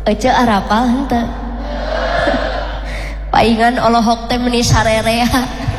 Ece arapal henteu. Paingan olohok teh meuni sarerea.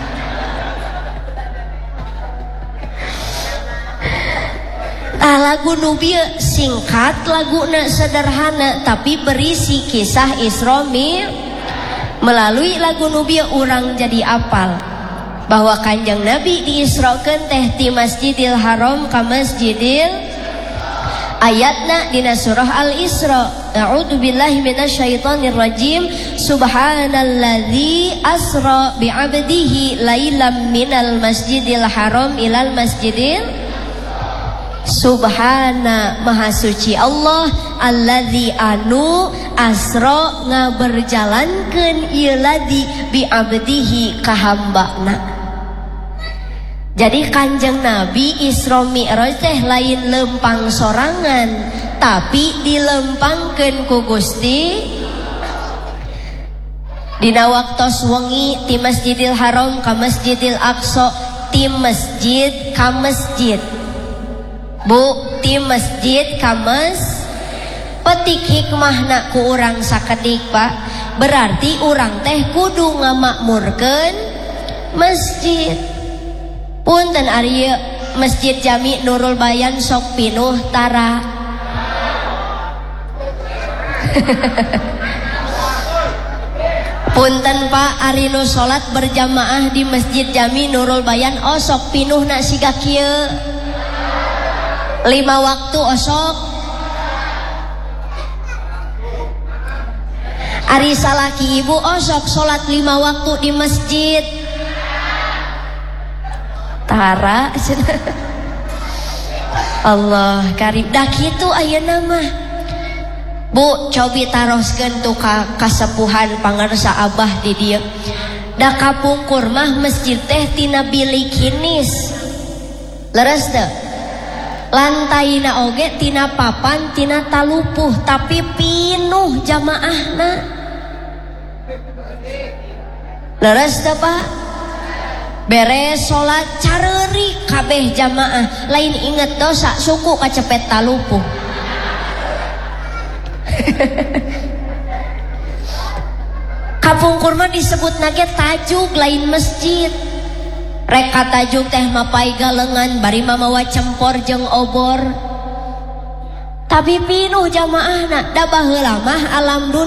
Lagu nu bieu singkat, laguna sederhana tapi berisi kisah Isra Mi'raj. Melalui lagu nu bieu urang jadi apal bahwa Kanjeng Nabi diisrokeun teh ti Masjidil Haram ka Masjidil ayatna dina surah Al-Isra. A'udzubillahi minasyaitonir rajim. Subhanalladzi asra bi'abdihi lailam minal Masjidil Haram ilal Masjidil. Subhana maha suci Allah alladzi anu asra ngaberjalankeun ieu ladi bi abdihi ka hambana. Jadi Kanjeng Nabi Isra Mi'raj teh lain lempang sorangan tapi dilempangkeun ku Gusti. Dina waktos wengi ti Masjidil Haram ka Masjidil Aqsa, ti masjid ka masjid. Bu, ti masjid ka petik hikmahna ku urang sakedik Pak. Berarti urang teh kudu ngamakmurkeun masjid. Punten ari Masjid Jami Nurul Bayan sok pinuh tara. Punten Pak, ari nu salat berjamaah di Masjid Jami Nurul Bayan sok pinuhna siga kieu. 5 waktu osok. Ari salaki ibu osok salat 5 waktu di masjid. Tara Allah karim. Dah kitu ayeuna mah. Bu, cobi taroskeun tu ka kasepuhan pangarsa Abah di dieu. Da kapungkur mah masjid teh tina bilik hinis. Leres teu? Lantaina oge tina papan tina talupuh tapi pinuh jamaahna. Leres teu Pak? Beres salat careurik kabeh jamaah, lain inget dosa suku kacepet talupuh. Kapungkur mah disebut nage tajuk lain masjid. Reka tajuk teh mapai galengan bari mamawa cempor jeung obor. Tapi pinuh jamaahna da baheula mah alam dunia